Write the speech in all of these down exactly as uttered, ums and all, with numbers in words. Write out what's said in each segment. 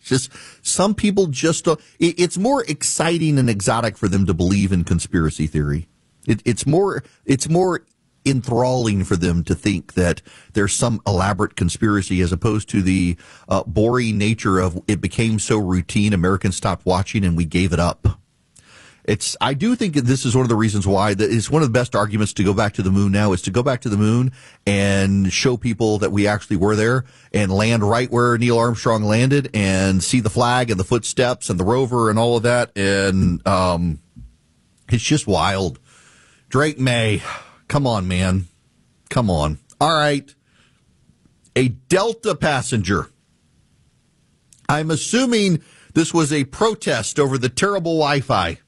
Just some people just don't. It, it's more exciting and exotic for them to believe in conspiracy theory. It, it's more. It's more enthralling for them to think that there's some elaborate conspiracy as opposed to the uh, boring nature of it became so routine. Americans stopped watching and we gave it up. It's. I do think that this is one of the reasons why that it's one of the best arguments to go back to the moon now is to go back to the moon and show people that we actually were there and land right where Neil Armstrong landed and see the flag and the footsteps and the rover and all of that. And um, it's just wild. Drake May, come on, man. Come on. All right. A Delta passenger. I'm assuming this was a protest over the terrible Wi-Fi.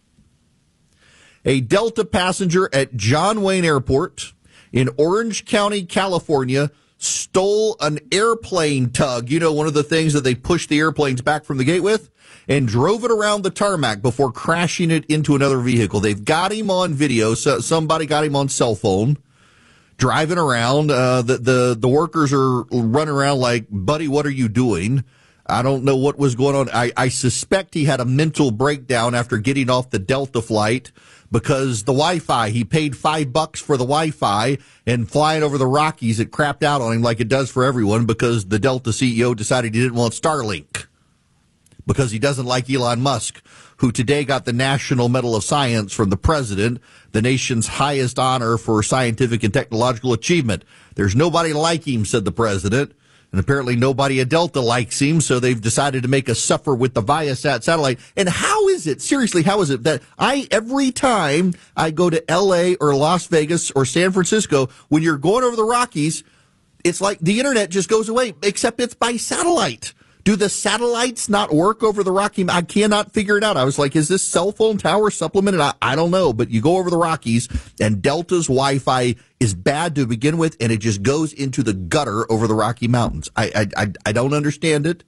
A Delta passenger at John Wayne Airport in Orange County, California, stole an airplane tug, you know, one of the things that they push the airplanes back from the gate with, and drove it around the tarmac before crashing it into another vehicle. They've got him on video. So somebody got him on cell phone driving around. Uh, the, the, the workers are running around like, buddy, what are you doing? I don't know what was going on. I, I suspect he had a mental breakdown after getting off the Delta flight because the Wi-Fi, he paid five bucks for the Wi-Fi, and flying over the Rockies, it crapped out on him like it does for everyone because the Delta C E O decided he didn't want Starlink because he doesn't like Elon Musk, who today got the National Medal of Science from the president, the nation's highest honor for scientific and technological achievement. There's nobody like him, said the president. And apparently nobody at Delta likes him, so they've decided to make us suffer with the Viasat satellite. And how is it, seriously, how is it that I, every time I go to L A or Las Vegas or San Francisco, when you're going over the Rockies, it's like the internet just goes away, except it's by satellite. Do the satellites not work over the Rockies? I cannot figure it out. I was like, is this cell phone tower supplemented? I, I don't know. But you go over the Rockies, and Delta's Wi-Fi is bad to begin with, and it just goes into the gutter over the Rocky Mountains. I I I, I don't understand it.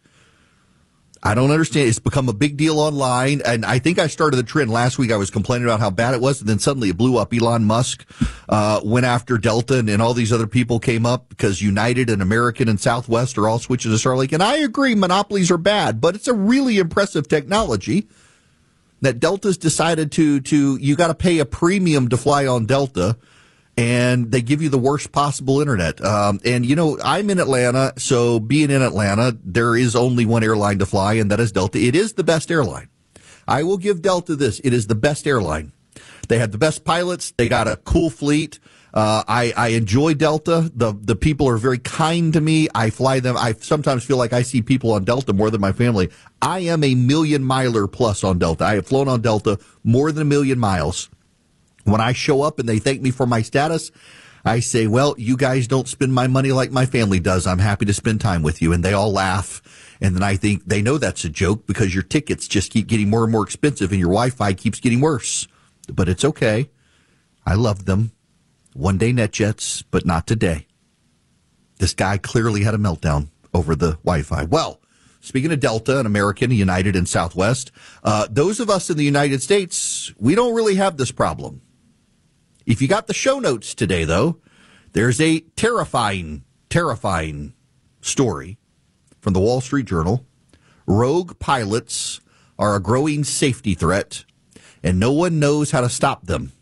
I don't understand. It's become a big deal online, and I think I started the trend last week. I was complaining about how bad it was, and then suddenly it blew up. Elon Musk uh, went after Delta, and, and all these other people came up because United and American and Southwest are all switching to Starlink. And I agree, monopolies are bad, but it's a really impressive technology that Delta's decided to, to you got to pay a premium to fly on Delta, and they give you the worst possible internet. Um, and, you know, I'm in Atlanta, so being in Atlanta, there is only one airline to fly, and that is Delta. It is the best airline. I will give Delta this. It is the best airline. They have the best pilots. They got a cool fleet. Uh, I, I enjoy Delta. The, the people are very kind to me. I fly them. I sometimes feel like I see people on Delta more than my family. I am a million miler plus on Delta. I have flown on Delta more than a million miles. When I show up and they thank me for my status, I say, well, you guys don't spend my money like my family does. I'm happy to spend time with you. And they all laugh. And then I think they know that's a joke because your tickets just keep getting more and more expensive and your Wi-Fi keeps getting worse. But it's okay. I love them. One day NetJets, but not today. This guy clearly had a meltdown over the Wi-Fi. Well, speaking of Delta and American, United, and Southwest, uh, those of us in the United States, we don't really have this problem. If you got the show notes today, though, there's a terrifying, terrifying story from the Wall Street Journal. Rogue pilots are a growing safety threat, and no one knows how to stop them.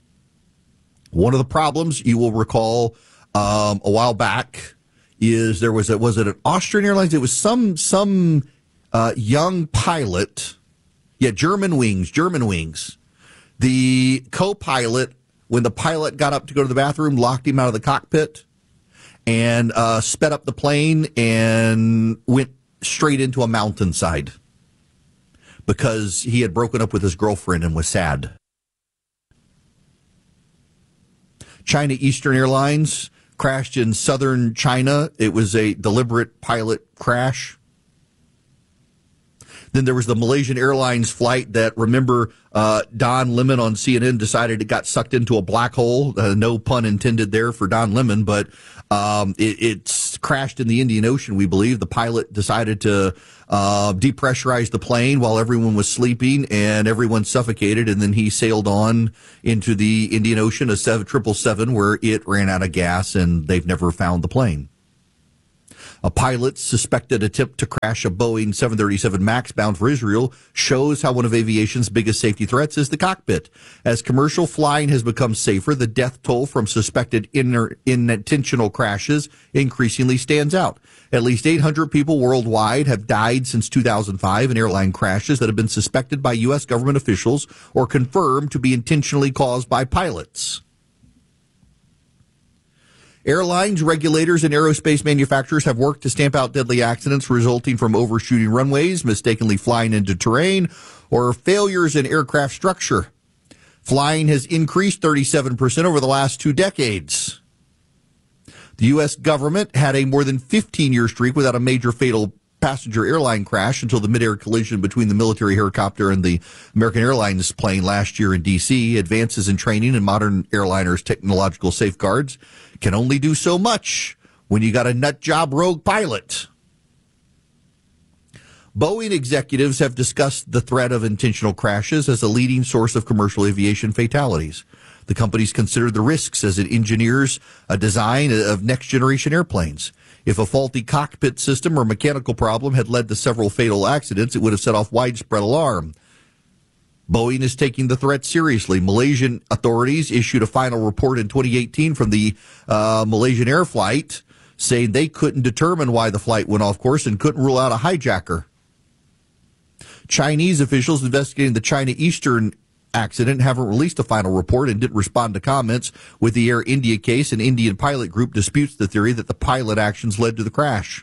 One of the problems you will recall um, a while back is there was a, was it an Austrian Airlines? It was some some uh, young pilot, yeah, German Wings, German Wings. The co-pilot, when the pilot got up to go to the bathroom, locked him out of the cockpit and uh, sped up the plane and went straight into a mountainside because he had broken up with his girlfriend and was sad. China Eastern Airlines crashed in southern China. It was a deliberate pilot crash. Then there was the Malaysian Airlines flight that, remember, uh, Don Lemon on C N N decided it got sucked into a black hole. Uh, no pun intended there for Don Lemon, but um, it, it's crashed in the Indian Ocean, we believe. The pilot decided to uh, depressurize the plane while everyone was sleeping, and everyone suffocated, and then he sailed on into the Indian Ocean, a seven triple seven, where it ran out of gas, and they've never found the plane. A pilot's suspected attempt to crash a Boeing seven thirty-seven MAX bound for Israel shows how one of aviation's biggest safety threats is the cockpit. As commercial flying has become safer, the death toll from suspected inner, unintentional crashes increasingly stands out. At least eight hundred people worldwide have died since two thousand five in airline crashes that have been suspected by U S government officials or confirmed to be intentionally caused by pilots. Airlines, regulators, and aerospace manufacturers have worked to stamp out deadly accidents resulting from overshooting runways, mistakenly flying into terrain, or failures in aircraft structure. Flying has increased thirty-seven percent over the last two decades. The U S government had a more than fifteen-year streak without a major fatal passenger airline crash until the mid-air collision between the military helicopter and the American Airlines plane last year in D C. Advances in training and modern airliners' technological safeguards can only do so much when you got a nut job rogue pilot. Boeing executives have discussed the threat of intentional crashes as a leading source of commercial aviation fatalities. The company's considered the risks as it engineers a design of next-generation airplanes. If a faulty cockpit system or mechanical problem had led to several fatal accidents, it would have set off widespread alarm. Boeing is taking the threat seriously. Malaysian authorities issued a final report in twenty eighteen from the uh, Malaysian Air flight saying they couldn't determine why the flight went off course and couldn't rule out a hijacker. Chinese officials investigating the China Eastern accident haven't released a final report and didn't respond to comments. With the Air India case, an Indian pilot group disputes the theory that the pilot actions led to the crash.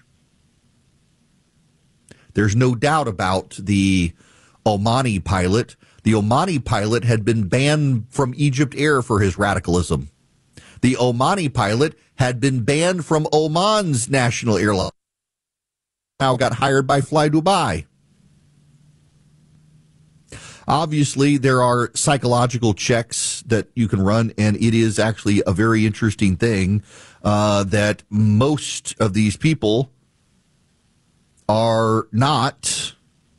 There's no doubt about the Omani pilot. The Omani pilot had been banned from Egypt Air for his radicalism. The Omani pilot had been banned from Oman's national airline. Now got hired by Fly Dubai. Obviously, there are psychological checks that you can run, and it is actually a very interesting thing uh, that most of these people are not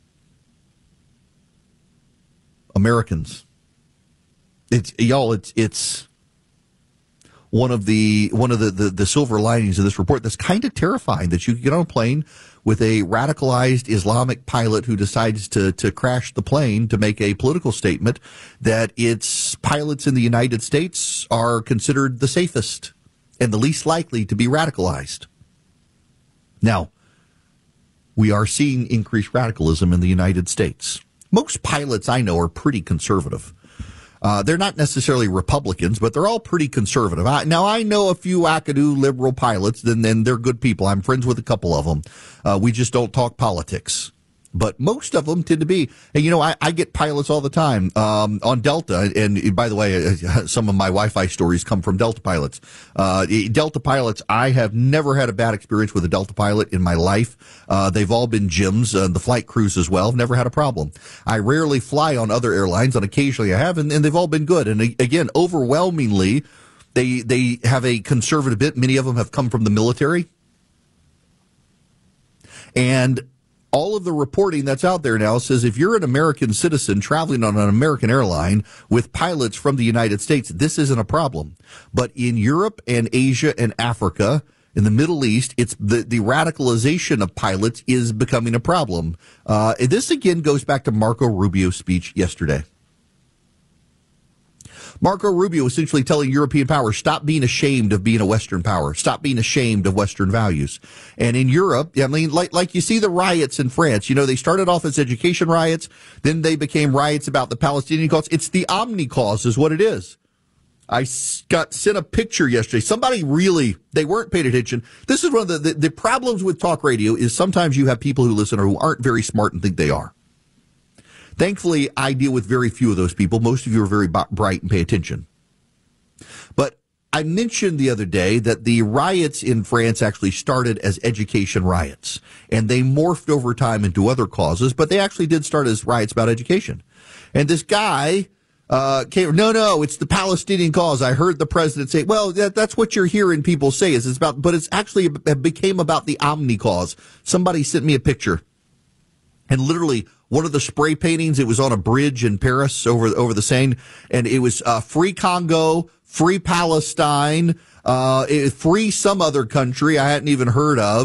Americans. It's y'all. It's it's one of the one of the, the, the silver linings of this report that's kind of terrifying, that you can get on a plane with a radicalized Islamic pilot who decides to to crash the plane to make a political statement that its pilots in the United States are considered the safest and the least likely to be radicalized. Now, we are seeing increased radicalism in the United States. Most pilots I know are pretty conservative. Uh, they're not necessarily Republicans, but they're all pretty conservative. I, now, I know a few wackadoo liberal pilots, and then they're good people. I'm friends with a couple of them. Uh, we just don't talk politics. But most of them tend to be. And, you know, I, I get pilots all the time um, on Delta. And, by the way, some of my Wi-Fi stories come from Delta pilots. Uh, Delta pilots, I have never had a bad experience with a Delta pilot in my life. Uh, they've all been gems. Uh, the flight crews as well. Never had a problem. I rarely fly on other airlines, and occasionally I have, and, and they've all been good. And, again, overwhelmingly, they they have a conservative bit. Many of them have come from the military. And all of the reporting that's out there now says if you're an American citizen traveling on an American airline with pilots from the United States, this isn't a problem. But in Europe and Asia and Africa, in the Middle East, it's the, the radicalization of pilots is becoming a problem. Uh, this, again, goes back to Marco Rubio's speech yesterday. Marco Rubio essentially telling European powers, stop being ashamed of being a Western power. Stop being ashamed of Western values. And in Europe, I mean, like, like you see the riots in France, you know, they started off as education riots. Then they became riots about the Palestinian cause. It's the Omni cause is what it is. I got sent a picture yesterday. Somebody really, they weren't paying attention. This is one of the, the, the problems with talk radio is sometimes you have people who listen who aren't very smart and think they are. Thankfully, I deal with very few of those people. Most of you are very b- bright and pay attention. But I mentioned the other day that the riots in France actually started as education riots, and they morphed over time into other causes, but they actually did start as riots about education. And this guy uh, came, no, no, it's the Palestinian cause. I heard the president say, well, that, that's what you're hearing people say is it's about, but it's actually it became about the Omni cause. Somebody sent me a picture, and literally one of the spray paintings, it was on a bridge in Paris over over the Seine, and it was uh, free Congo, free Palestine, uh, free some other country I hadn't even heard of.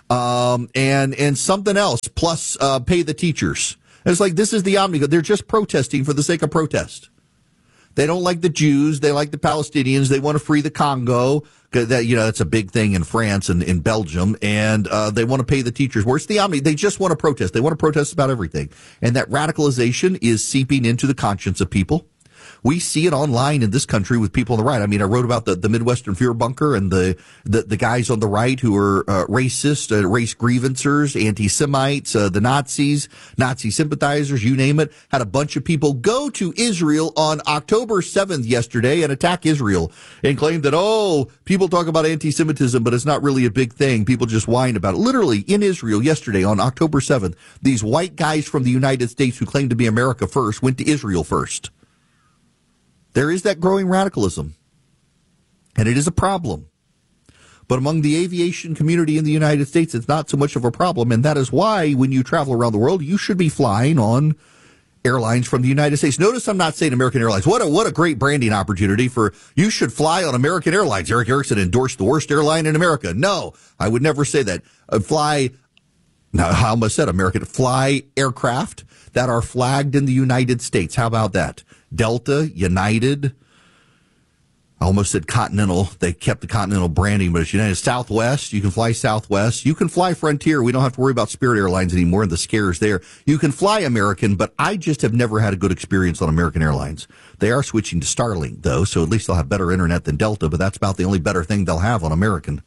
um, and and something else, plus uh, pay the teachers. And it's like, this is the omni. They're just protesting for the sake of protest. They don't like the Jews. They like the Palestinians. They want to free the Congo. That, you know, that's a big thing in France and in Belgium. And uh, they want to pay the teachers. Where's the omni? They just want to protest. They want to protest about everything. And that radicalization is seeping into the conscience of people. We see it online in this country with people on the right. I mean, I wrote about the, the Midwestern Fear Bunker and the, the, the guys on the right who are uh, racist, uh, race grievancers, anti-Semites, uh, the Nazis, Nazi sympathizers, you name it. Had a bunch of people go to Israel on October seventh yesterday and attack Israel and claim that, oh, people talk about anti-Semitism, but it's not really a big thing. People just whine about it. Literally, in Israel yesterday on October seventh, these white guys from the United States who claim to be America first went to Israel first. There is that growing radicalism, and it is a problem. But among the aviation community in the United States, it's not so much of a problem, and that is why when you travel around the world, you should be flying on airlines from the United States. Notice I'm not saying American Airlines. What a what a great branding opportunity for you should fly on American Airlines. Eric Erickson endorsed the worst airline in America. No, I would never say that. Uh, fly, no, I almost said American. Fly aircraft that are flagged in the United States. How about that? Delta, United, I almost said Continental. They kept the Continental branding, but it's United. Southwest, you can fly Southwest. You can fly Frontier. We don't have to worry about Spirit Airlines anymore and the scares there. You can fly American, but I just have never had a good experience on American Airlines. They are switching to Starlink, though, so at least they'll have better internet than Delta, but that's about the only better thing they'll have on American.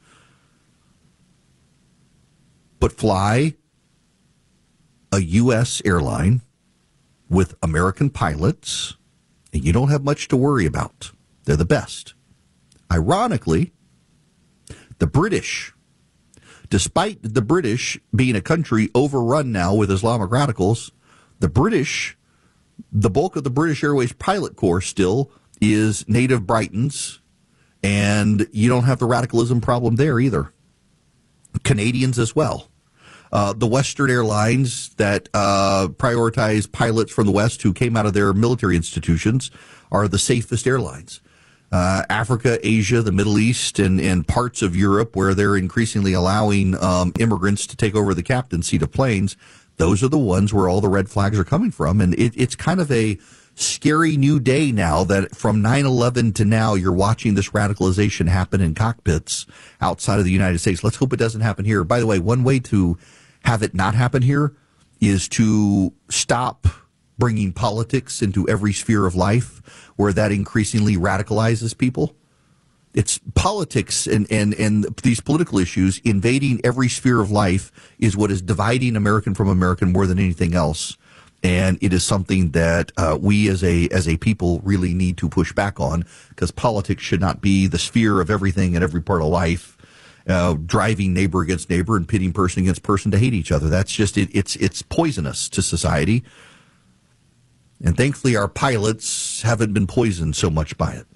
But fly a U S airline with American pilots, and you don't have much to worry about. They're the best. Ironically, the British, despite the British being a country overrun now with Islamic radicals, the British, the bulk of the British Airways pilot corps still is native Britons, and you don't have the radicalism problem there either. Canadians as well. Uh, the Western airlines that uh, prioritize pilots from the West who came out of their military institutions are the safest airlines. Uh, Africa, Asia, the Middle East, and, and parts of Europe where they're increasingly allowing um, immigrants to take over the captain's seat of planes, those are the ones where all the red flags are coming from. And it, it's kind of a scary new day now that from nine eleven to now, you're watching this radicalization happen in cockpits outside of the United States. Let's hope it doesn't happen here. By the way, one way to have it not happen here is to stop bringing politics into every sphere of life where that increasingly radicalizes people. It's politics and, and, and these political issues invading every sphere of life is what is dividing American from American more than anything else. And it is something that uh, we as a as a people really need to push back on, because politics should not be the sphere of everything in every part of life. Uh, driving neighbor against neighbor and pitting person against person to hate each other. That's just, it, it's it's poisonous to society. And thankfully our pilots haven't been poisoned so much by it.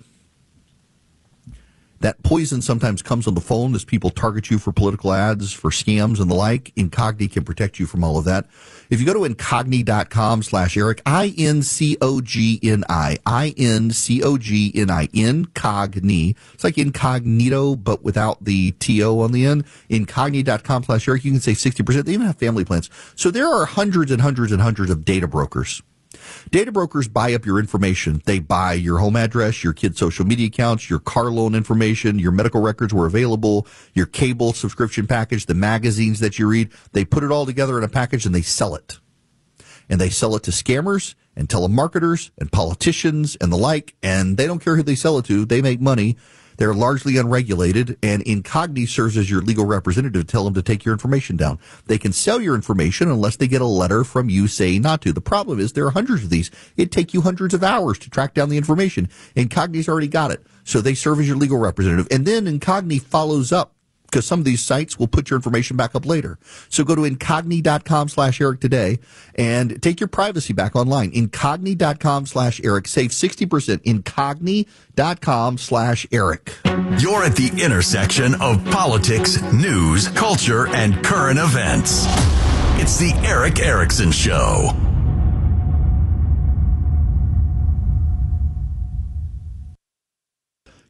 That poison sometimes comes on the phone as people target you for political ads, for scams and the like. Incogni can protect you from all of that. If you go to incogni.com slash Eric, I N C O G N I, I N C O G N I, Incogni. It's like incognito, but without the T O on the end. Incogni.com slash Eric. You can save sixty percent. They even have family plans. So there are hundreds and hundreds and hundreds of data brokers. Data brokers buy up your information. They buy your home address, your kids' social media accounts, your car loan information, your medical records were available, your cable subscription package, the magazines that you read. They put it all together in a package and they sell it. And they sell it to scammers and telemarketers and politicians and the like, and they don't care who they sell it to. They make money. They're largely unregulated, and Incogni serves as your legal representative to tell them to take your information down. They can sell your information unless they get a letter from you saying not to. The problem is there are hundreds of these. It'd take you hundreds of hours to track down the information. Incogni's already got it, so they serve as your legal representative. And then Incogni follows up, because some of these sites will put your information back up later. So go to incogni.com slash Eric today and take your privacy back online. Incogni.com slash Eric. Save sixty percent. Incogni.com slash Eric. You're at the intersection of politics, news, culture, and current events. It's the Eric Erickson Show.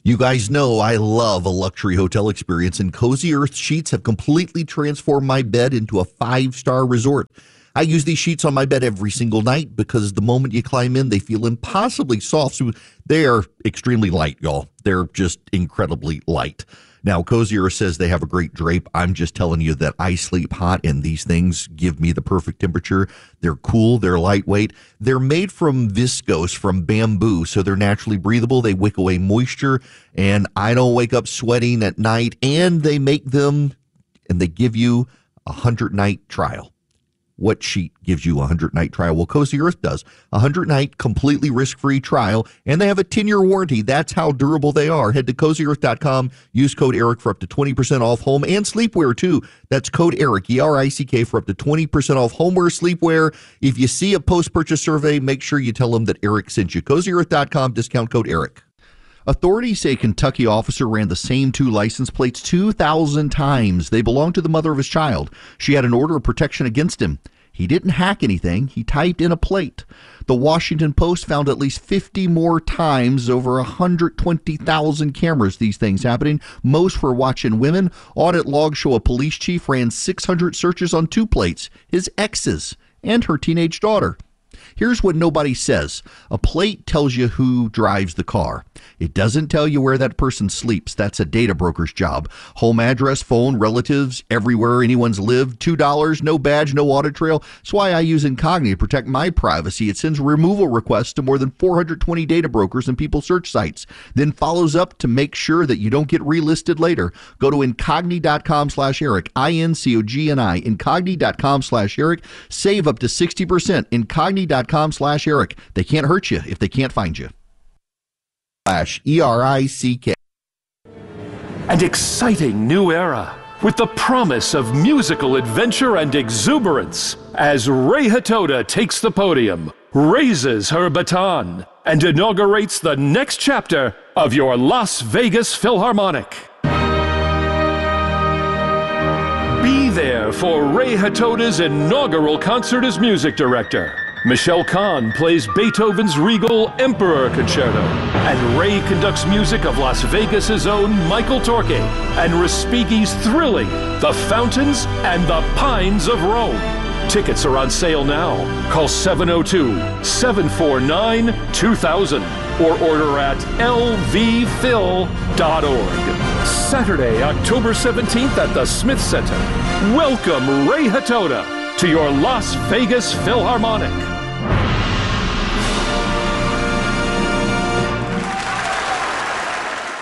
You guys know I love a luxury hotel experience, and Cozy Earth sheets have completely transformed my bed into a five-star resort. I use these sheets on my bed every single night because the moment you climb in, they feel impossibly soft. So they are extremely light, y'all. They're just incredibly light. Now, Cozy Earth says they have a great drape. I'm just telling you that I sleep hot, and these things give me the perfect temperature. They're cool. They're lightweight. They're made from viscose, from bamboo, so they're naturally breathable. They wick away moisture, and I don't wake up sweating at night. And they make them, and they give you a hundred-night trial. What sheet gives you a hundred-night trial? Well, Cozy Earth does. A hundred-night completely risk-free trial, and they have a ten-year warranty. That's how durable they are. Head to cozy earth dot com. Use code ERIC for up to twenty percent off home and sleepwear, too. That's code ERIC, E R I C K, for up to twenty percent off homeware, sleepwear. If you see a post-purchase survey, make sure you tell them that Eric sent you. cozy earth dot com, discount code ERIC. Authorities say a Kentucky officer ran the same two license plates two thousand times. They belonged to the mother of his child. She had an order of protection against him. He didn't hack anything. He typed in a plate. The Washington Post found at least fifty more times, over one hundred twenty thousand cameras, these things happening, most for watching women. Audit logs show a police chief ran six hundred searches on two plates, his ex's and her teenage daughter. Here's what nobody says. A plate tells you who drives the car. It doesn't tell you where that person sleeps. That's a data broker's job. Home address, phone, relatives, everywhere anyone's lived. two dollars, no badge, no audit trail. That's why I use Incogni to protect my privacy. It sends removal requests to more than four hundred twenty data brokers and people search sites, then follows up to make sure that you don't get relisted later. Go to incogni dot com slash Eric, I N C O G N I, incogni dot com slash Eric. Save up to sixty percent. incogni dot com slash Eric. They can't hurt you if they can't find you. E R I C K. An exciting new era with the promise of musical adventure and exuberance as Ray Hatoda takes the podium, raises her baton, and inaugurates the next chapter of your Las Vegas Philharmonic. Be there for Ray Hatoda's inaugural concert as music director. Michelle Kahn plays Beethoven's Regal Emperor Concerto, and Ray conducts music of Las Vegas's own Michael Torke, and Respighi's thrilling The Fountains and the Pines of Rome. Tickets are on sale now. Call seven oh two, seven four nine, two thousand or order at L V phil dot org. Saturday, October seventeenth at the Smith Center. Welcome Ray Hatoda to your Las Vegas Philharmonic.